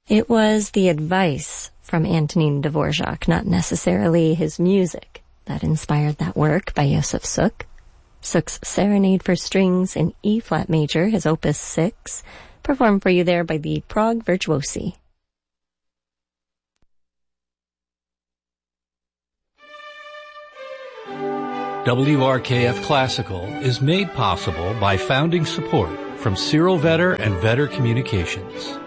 It was the advice from Antonin Dvorak, not necessarily his music, that inspired that work by Josef Suk. Suk's Serenade for Strings in E-flat major, his opus 6, performed for you there by the Prague Virtuosi. WRKF Classical is made possible by founding support from Cyril Vetter and Vetter Communications.